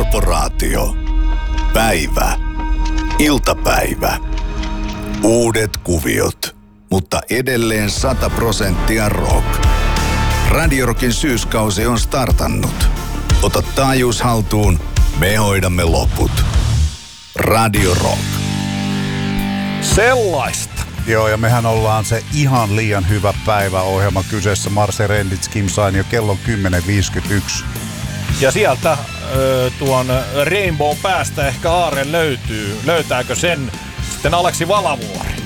Korporaatio. Päivä. Iltapäivä. Uudet kuviot, mutta edelleen 100% rock. Radio Rockin syyskausi on startannut. Ota taajuus haltuun, me hoidamme loput. Radio Rock. Sellaista. Joo, ja mehän ollaan se ihan liian hyvä päiväohjelma kyseessä. Marse Rendits, Kim Sain jo kello 10.51. Ja sieltä tuon Rainbow päästä ehkä aare löytyy. Löytääkö sen sitten Aleksi Valavuori?